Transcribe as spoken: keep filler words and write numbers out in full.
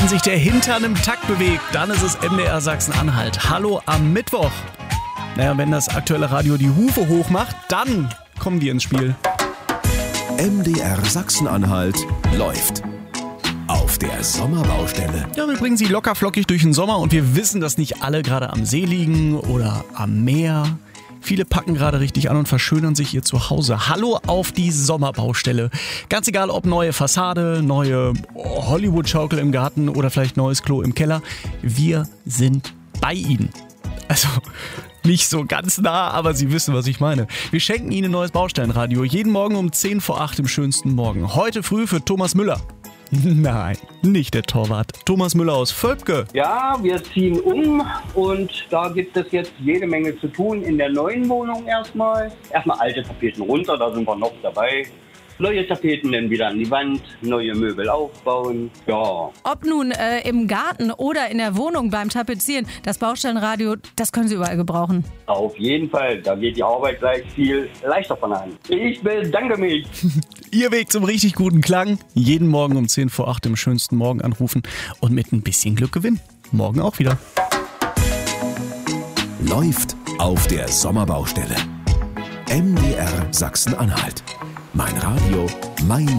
Wenn sich der Hintern im Takt bewegt, dann ist es M D R Sachsen-Anhalt. Hallo am Mittwoch. Naja, wenn das aktuelle Radio die Hufe hochmacht, dann kommen wir ins Spiel. M D R Sachsen-Anhalt läuft auf der Sommerbaustelle. Ja, wir bringen Sie locker flockig durch den Sommer und wir wissen, dass nicht alle gerade am See liegen oder am Meer. Viele packen gerade richtig an und verschönern sich ihr Zuhause. Hallo auf die Sommerbaustelle. Ganz egal, ob neue Fassade, neue Hollywood-Schaukel im Garten oder vielleicht neues Klo im Keller. Wir sind bei Ihnen. Also nicht so ganz nah, aber Sie wissen, was ich meine. Wir schenken Ihnen ein neues Baustellenradio. Jeden Morgen um zehn vor acht im schönsten Morgen. Heute früh für Thomas Müller. Nein, nicht der Torwart. Thomas Müller aus Völpke. Ja, wir ziehen um und da gibt es jetzt jede Menge zu tun in der neuen Wohnung erstmal. Erstmal alte Tapeten runter, da sind wir noch dabei. Neue Tapeten dann wieder an die Wand, neue Möbel aufbauen, ja. Ob nun äh, im Garten oder in der Wohnung beim Tapezieren, das Baustellenradio, das können Sie überall gebrauchen. Auf jeden Fall, da geht die Arbeit gleich viel leichter von der Hand. Ich bedanke mich. Ihr Weg zum richtig guten Klang. Jeden Morgen um zehn vor acht im schönsten Morgen anrufen und mit ein bisschen Glück gewinnen. Morgen auch wieder. Läuft auf der Sommerbaustelle. M D R Sachsen-Anhalt. Mein Radio, mein